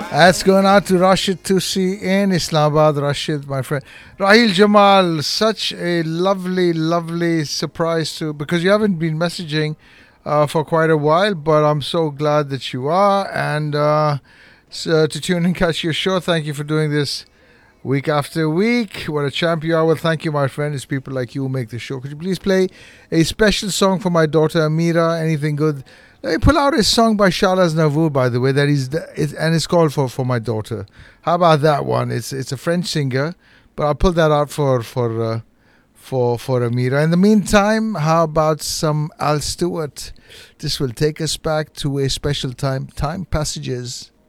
That's going out to Rashid Tusi in Islamabad. Rashid, my friend. Rahil Jamal, such a lovely, lovely surprise to because you haven't been messaging for quite a while, but I'm so glad that you are. And to tune and catch your show, thank you for doing this week after week. What a champ you are. Well, thank you, my friend. It's people like you who make the show. Could you please play a special song for my daughter Amira? Anything good? Let me pull out a song by Shalaz Navour, by the way, and it's called for my daughter. How about that one? It's a French singer, but I'll pull that out for Amira. In the meantime, how about some Al Stewart? This will take us back to a special time passages.